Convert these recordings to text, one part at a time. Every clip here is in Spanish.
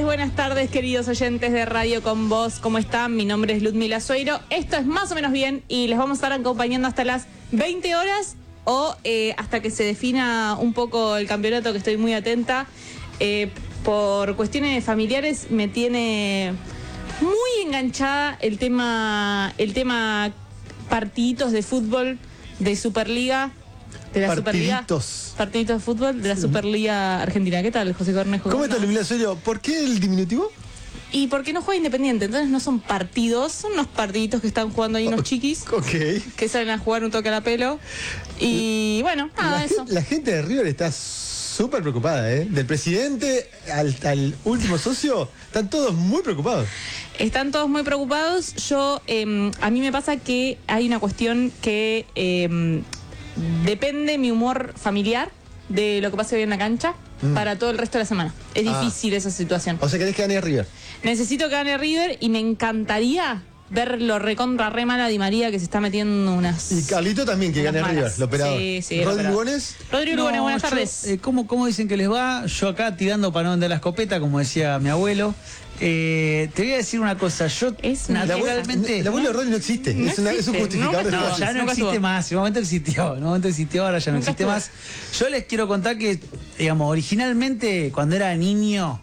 buenas tardes, queridos oyentes de Radio Con Vos. ¿Cómo están? Mi nombre es Ludmila Sueiro. Esto es Más o Menos Bien y les vamos a estar acompañando hasta las 20 horas o hasta que se defina un poco el campeonato, que estoy muy atenta. Por cuestiones familiares me tiene muy enganchada el tema partiditos de fútbol de Superliga. De la Partiditos. Superliga. Partiditos de fútbol de la Superliga Argentina. ¿Qué tal, José Cornejo? ¿Cómo estás, Ludmila Sueiro? ¿Por qué el diminutivo? Y porque no juega Independiente, entonces no son partidos, son unos partiditos que están jugando ahí unos chiquis. Ok. Que salen a jugar un toque a la pelo. Y bueno, nada, eso. La gente de River está súper preocupada, ¿eh? Del presidente al último socio, están todos muy preocupados. Están todos muy preocupados. A mí me pasa que hay una cuestión que depende mi humor familiar de lo que pase hoy en la cancha para todo el resto de la semana. Es difícil esa situación. O sea, ¿querés que gane River? Necesito que gane River y me encantaría ver lo recontra re mala Di María, que se está metiendo unas... Y Carlito también, que gane River, el operador. Sí, ¿Rodrigo Lugones? Rodrigo Lugones, buenas tardes. ¿Cómo dicen que les va? Yo acá tirando para no vender la escopeta, como decía mi abuelo. Te voy a decir una cosa. Yo naturalmente... El abuelo de Rodri no existe. Es un justificador de No, ya no existe más. En un momento existió, ahora ya no existe más. Yo les quiero contar que, digamos, originalmente, cuando era niño,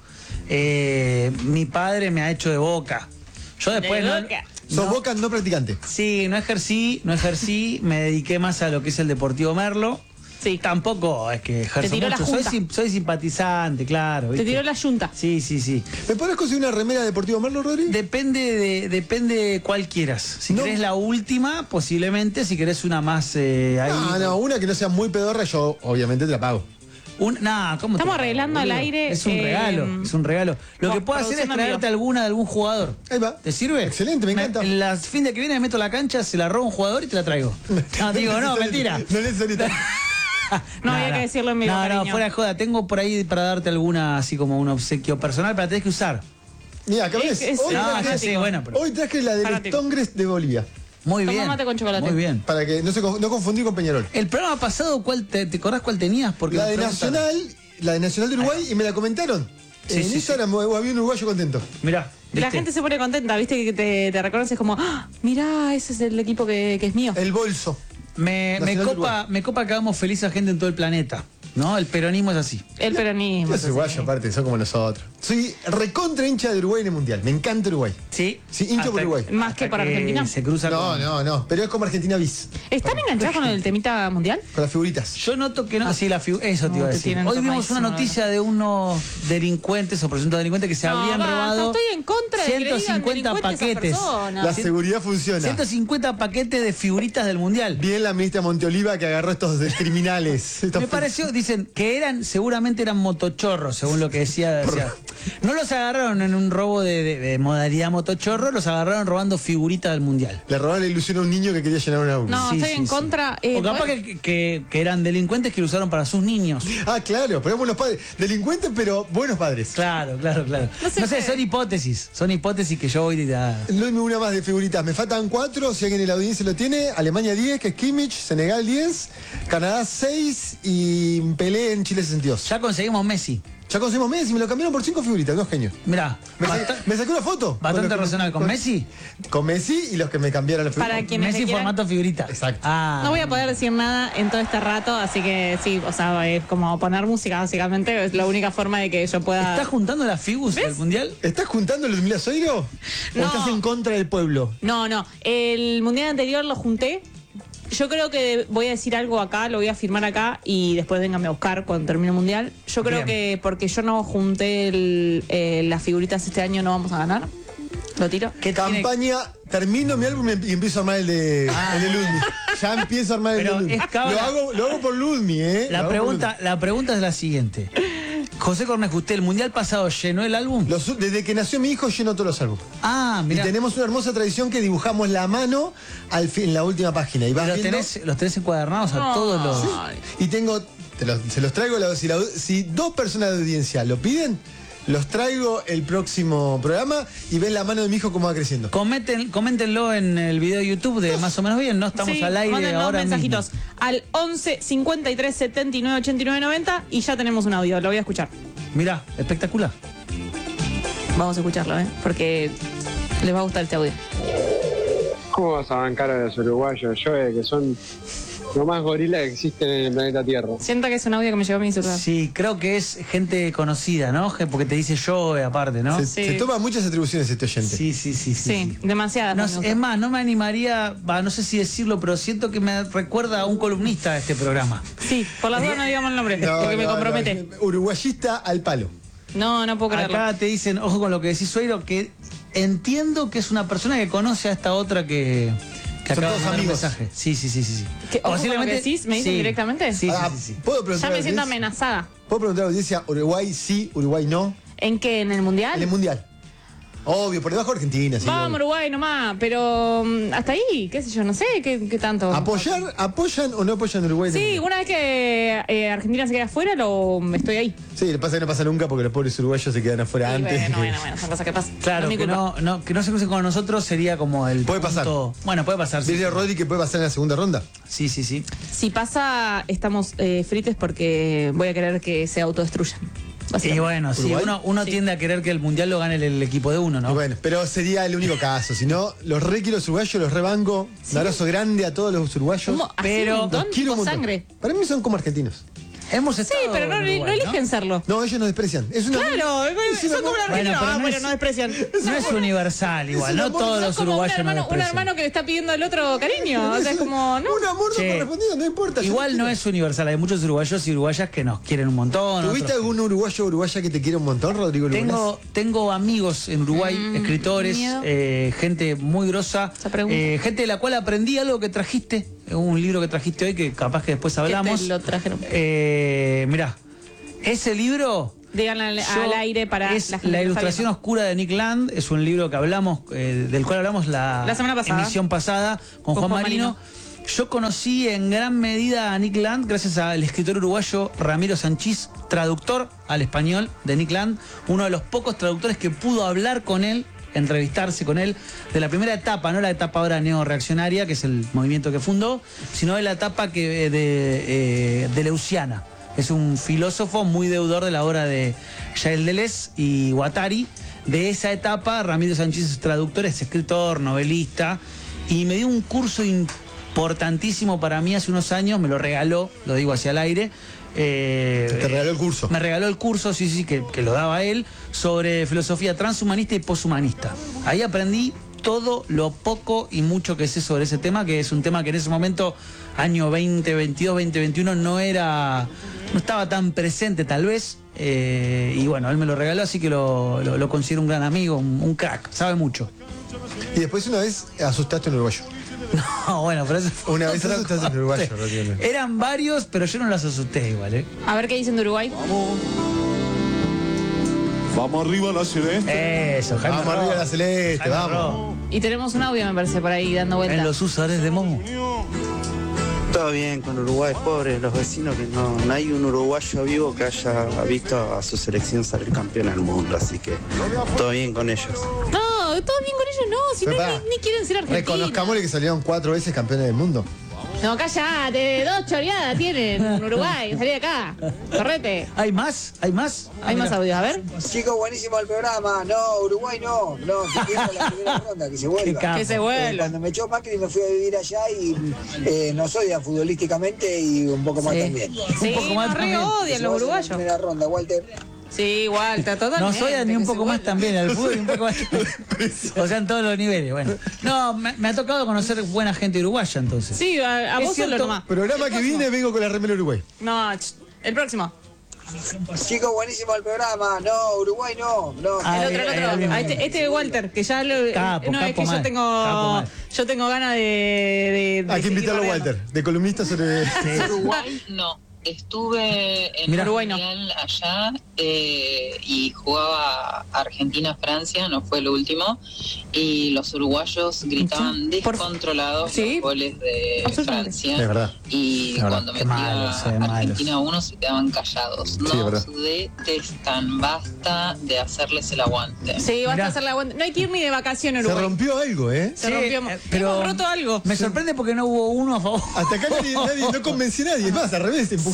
mi padre me ha hecho de Boca. Yo después ¿Sos Boca no practicante? Sí, no ejercí, me dediqué más a lo que es el Deportivo Merlo. Sí. Tampoco es que ejerzo mucho, soy simpatizante, claro. ¿viste? Te tiró la yunta. Sí. ¿Me podés conseguir una remera de Deportivo Merlo, Rodri? Depende de cuál quieras. Si querés la última, posiblemente. Si querés una más ahí. No, una que no sea muy pedorra, yo obviamente te la pago. ¿cómo Estamos arreglando al aire. Es un regalo. Lo que puedo hacer es traerte alguna de algún jugador. Ahí va. ¿Te sirve? Excelente, me encanta. El fin de que viene me meto a la cancha, se la robo a un jugador y te la traigo. No, mentira. No necesito. No había que decirlo en mi cariño. No, fuera de joda. Tengo por ahí para darte alguna, así como un obsequio personal, pero la tenés que usar. Mira, acá ves. Hoy traje la del Stongres de Bolivia. Muy bien. Toma mate con chocolate. Muy bien. Para que no confundir con Peñarol. El programa pasado, ¿te acordás cuál tenías? Porque La de Nacional de Uruguay, y me la comentaron. En Instagram había un uruguayo contento. Mirá. La gente se pone contenta, viste, que te reconoces como, mirá, ese es el equipo que es mío. El bolso. Me copa que hagamos feliz a gente en todo el planeta. ¿No? El peronismo es así. El peronismo. Yo soy uruguayo, aparte, son como nosotros. Soy recontra hincha de Uruguay en el Mundial. Me encanta Uruguay. Sí. Sí, hincha por Uruguay. Más que para Argentina. Se cruza No. Pero es como Argentina bis. ¿Están enganchados con el temita mundial? Con las figuritas. Yo noto que no. Sí, eso te iba a decir. Hoy vimos una noticia de unos delincuentes o presuntos delincuentes que se habían robado. Estoy en contra de 150 paquetes. La seguridad funciona. 150 paquetes de figuritas del Mundial. Bien la ministra Monteoliva que agarró estos criminales. Me pareció, dicen, que seguramente eran motochorros, según lo que decía. No los agarraron en un robo de modalidad motochorro, los agarraron robando figuritas del Mundial. Le robaron la ilusión a un niño que quería llenar un auto. No, estoy en contra. O capaz que eran delincuentes que lo usaron para sus niños. Ah, claro, pero buenos padres. Delincuentes, pero buenos padres. Claro. No sé, son hipótesis que yo voy a... Dame una más de figuritas. Me faltan 4, si alguien en la audiencia lo tiene. Alemania 10, que es Kimmich. Senegal 10. Canadá 6 y Pelé en Chile 62. Ya conseguimos Messi. Ya conseguimos Messi, me lo cambiaron por 5 figuritas, unos genios. Mirá, me saqué una foto. Bastante relacional con Messi. Con Messi y los que me cambiaron la figurita. Para quienes Messi formato figurita. Exacto. No voy a poder decir nada en todo este rato, así que sí, o sea, es como poner música, básicamente. Es la única forma de que yo pueda... ¿Estás juntando las figus del Mundial? ¿Estás juntando los Ludmila Sueiro? No. ¿O estás en contra del pueblo? No. El Mundial anterior lo junté. Yo creo que voy a decir algo acá, lo voy a firmar acá y después vénganme a buscar cuando termine el Mundial. Yo creo que porque yo no junté las figuritas este año no vamos a ganar. Lo tiro. ¿Qué campaña? Termino mi álbum y empiezo a armar el de Ludmi. Ya empiezo a armar el de Ludmi. Lo hago por Ludmi, ¿eh? La pregunta es la siguiente. José Cornejo, ¿usted el Mundial pasado llenó el álbum? Desde que nació mi hijo lleno todos los álbumes. Mira. Y tenemos una hermosa tradición que dibujamos la mano en la última página. Y los tenés encuadernados a todos los... Sí. Y se los traigo, si 2 personas de audiencia lo piden, los traigo el próximo programa y ven la mano de mi hijo cómo va creciendo. Coméntenlo en el video de YouTube de Más o Menos Bien, ¿no? Estamos al aire ahora mensajitos mismo. Al 11 53 79 89 90 y ya tenemos un audio, lo voy a escuchar. Mirá, espectacular. Vamos a escucharlo, porque les va a gustar este audio. ¿Cómo vas a bancar a los uruguayos, Joe, que son lo más gorila que existen en el planeta Tierra? Siento que es un audio que me llegó a mi celular. Sí, creo que es gente conocida, ¿no? Porque te dice yo aparte, ¿no? Se toma muchas atribuciones este oyente. Sí, demasiadas. No, es más, no me animaría, no sé si decirlo, pero siento que me recuerda a un columnista de este programa. Sí, por las dudas no digamos el nombre, porque me compromete. Uruguayista al palo. No puedo creerlo. Acá te dicen, ojo con lo que decís, Sueiro, que entiendo que es una persona que conoce a esta otra que Son acaba de todos mandar un amigos. mensaje. Sí. ¿Qué, ojo con lo que decís? ¿Me dicen directamente? Sí. ¿Puedo Ya preguntar me a la siento audiencia? amenazada. ¿Puedo preguntar a la audiencia? Uruguay sí, Uruguay no. ¿En qué? ¿En el Mundial? En el Mundial. Obvio, por debajo de Argentina. Sí, Vamos, obvio. Uruguay nomás, pero hasta ahí, qué sé yo, no sé qué tanto. ¿Apoyan o no apoyan a Uruguay? Sí, una vez que Argentina se queda afuera, estoy ahí. Sí, le pasa que no pasa nunca porque los pobres uruguayos se quedan afuera Sí, antes. bueno, son cosas que pasan. Claro, No es mi que culpa. no se crucen con nosotros sería como el Puede pasar. Bueno, puede pasar. Sí. Dice Rodri que puede pasar en la segunda ronda. Sí. Si pasa, estamos frites porque voy a querer que se autodestruyan. Y bueno, sí, ¿Uruguay? uno tiende a querer que el mundial lo gane el equipo de uno, ¿no? Y bueno, pero sería el único caso. Si no, los kilos uruguayos, los rebanco. Un abrazo grande a todos los uruguayos. ¿Cómo? Así Pero un montón, Los quiero tipo un montón. sangre. Para mí son como argentinos. Hemos Sí, estado pero no en Uruguay, eligen serlo. No, ellos nos desprecian. Es una Claro, es son una- como los Bueno, argentinos. pero no Bueno, es- no desprecian. No es universal igual, un no amor, todos son los Como un uruguayos hermano, nos desprecian. que le está pidiendo al otro cariño. O sea, es como, ¿no? Un amor no Che, correspondido, no importa. yo Igual no quiero. es universal, hay muchos uruguayos y uruguayas que nos quieren un montón. ¿Tuviste otros- algún uruguayo o uruguaya que te quiera un montón, Rodrigo Lugones? Tengo amigos en Uruguay, escritores, miedo. gente muy grosa, Esa pregunta. gente de la cual aprendí algo que trajiste, un libro que trajiste hoy que capaz que después hablamos. te lo trajeron? Mirá, ese libro... Díganle al aire para es la gente La que no ilustración sabe. oscura de Nick Land, es un libro que hablamos, del cual hablamos la semana pasada. emisión pasada con Juan Marino. Yo conocí en gran medida a Nick Land gracias al escritor uruguayo Ramiro Sanchís, traductor al español de Nick Land, uno de los pocos traductores que pudo hablar con él, entrevistarse con él, de la primera etapa, no la etapa ahora neorreaccionaria, que es el movimiento que fundó, sino de la etapa de Leuciana. Es un filósofo muy deudor de la obra de Yael Deleuze y Guattari. De esa etapa, Ramiro Sánchez es traductor, es escritor, novelista, y me dio un curso importantísimo para mí hace unos años, me lo regaló, lo digo hacia el aire. Te regaló el curso. Me regaló el curso, sí, que lo daba él, sobre filosofía transhumanista y poshumanista. Ahí aprendí todo lo poco y mucho que sé sobre ese tema, que es un tema que en ese momento, año 2022, 2021, no estaba tan presente tal vez. Y bueno, él me lo regaló, así que lo considero un gran amigo, un crack, sabe mucho. Y después una vez asustaste a un uruguayo. No, bueno, pero eso fue Una vez otra asustaste a un cosa. uruguayo, Rodrigo. Eran varios, pero yo no los asusté igual, A ver qué dicen de Uruguay. Vamos arriba la celeste. Eso, Jaime Vamos arriba Ross. la celeste, Jaime vamos. Ross. Y tenemos un audio, me parece, por ahí dando vuelta. En los usadores de Momo. Todo bien con Uruguay, pobres los vecinos, que no hay un uruguayo vivo que haya visto a su selección salir campeón del mundo, así que todo bien con ellos. No, todo bien con ellos, no. Si Pero no, pará. ni quieren ser argentinos. Reconozcámosle que salieron 4 veces campeones del mundo. No, callate, 2 choreadas tienen en Uruguay. Salí de acá. Correte. ¿Hay más? ¿Hay más? Hay más audios, a ver. Chicos, buenísimo el programa. No, Uruguay no. No, que pierda la primera ronda, que se Qué vuelva. capo. Que se vuelva. Cuando me echó Macri me fui a vivir allá y no soy de futbolísticamente y un poco más Sí. también. Sí, poco más no, re también. odian Que se los vaya uruguayos. en la primera ronda, Walter. Sí, igual, está totalmente. No soy ni un que se poco más vuelva. también, al fútbol y un poco más. O sea, en todos los niveles. Bueno. No, me ha tocado conocer buena gente uruguaya entonces. Sí, a Es vos solo cierto, nomás. Programa que viene, vengo con la remera Uruguay. No, el próximo. Chicos, buenísimo el programa. No, Uruguay no. No, Ah, El otro. bien. Ah, este de Walter, que ya lo. Capo, no, es capo que mal, capo mal. yo tengo ganas de Hay que invitarlo a seguir Walter, de columnista sobre. Uruguay no. Estuve en Mirá. un Uruguay no. mundial allá y jugaba Argentina-Francia, no fue lo último, y los uruguayos gritaban Sí, por- descontrolados Sí. los goles de Absolutamente. Francia. Es verdad. Y Es verdad. cuando Qué metía malos, malos. Argentina 1 se quedaban callados. Sí, es verdad. Nos detestan, basta de hacerles el aguante. Sí, vas Mirá. a hacer la aguanta. No hay que ir ni de vacaciones en Se Uruguay. rompió algo, ¿eh? Se rompió. pero Hemos roto algo. Me sorprende porque no hubo uno a favor. Hasta acá nadie no convenció a nadie. Es más, al revés, empujó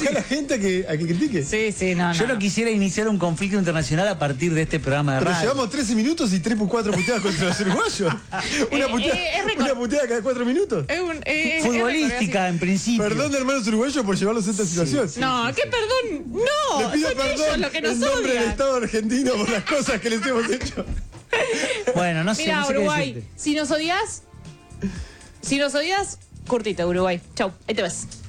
buscar a la gente a que critique. Sí, no. Yo no quisiera iniciar un conflicto internacional a partir de este programa de Pero radio. llevamos 13 minutos y 3 por 4 puteadas contra los uruguayos. Una puteada cada 4 minutos. Futbolística, en principio. Perdón, hermanos uruguayos, por llevarlos a esta situación. No, ¿qué perdón? No, Le pido son perdón ellos los que nos en nombre del odian. Estado argentino por las cosas que les hemos hecho. Bueno, no sé. Mira, no sé qué Uruguay, decirte. si nos odias, curtite, Uruguay. Chau, ahí te ves.